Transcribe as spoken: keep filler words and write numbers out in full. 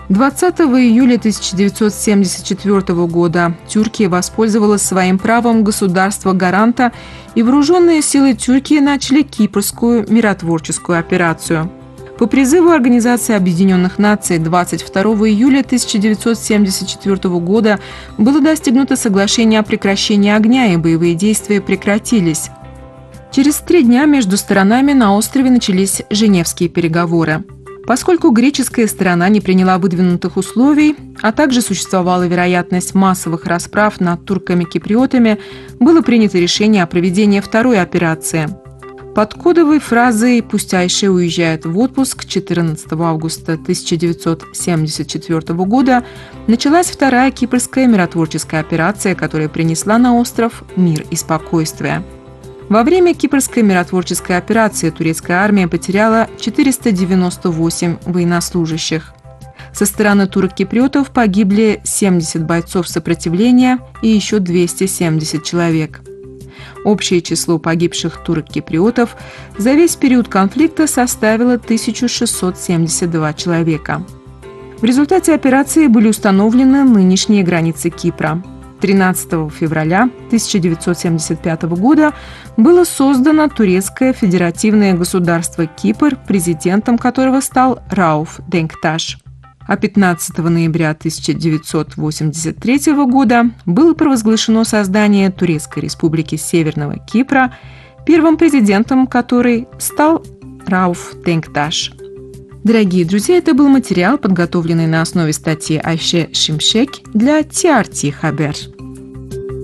двадцатого июля тысяча девятьсот семьдесят четвёртого года Тюркия воспользовалась своим правом государства-гаранта, и вооруженные силы Тюркии начали Кипрскую миротворческую операцию. По призыву Организации Объединенных Наций двадцать второго июля тысяча девятьсот семьдесят четвёртого года было достигнуто соглашение о прекращении огня, и боевые действия прекратились. Через три дня между сторонами на острове начались Женевские переговоры. Поскольку греческая сторона не приняла выдвинутых условий, а также существовала вероятность массовых расправ над турками-киприотами, было принято решение о проведении второй операции. Под кодовой фразой «Пусть Айше уезжает в отпуск» четырнадцатого августа тысяча девятьсот семьдесят четвёртого года началась вторая кипрская миротворческая операция, которая принесла на остров мир и спокойствие. Во время Кипрской миротворческой операции турецкая армия потеряла четыреста девяносто восемь военнослужащих. Со стороны турок-киприотов погибли семьдесят бойцов сопротивления и еще двести семьдесят человек. Общее число погибших турок-киприотов за весь период конфликта составило тысячу шестьсот семьдесят два человека. В результате операции были установлены нынешние границы Кипра. тринадцатого февраля тысяча девятьсот семьдесят пятого года было создано Турецкое федеративное государство Кипр, президентом которого стал Рауф Денкташ. А пятнадцатого ноября тысяча девятьсот восемьдесят третьего года было провозглашено создание Турецкой республики Северного Кипра, первым президентом которой стал Рауф Денкташ. Дорогие друзья, это был материал, подготовленный на основе статьи Айше Шимшек для ти ар ти Хабер.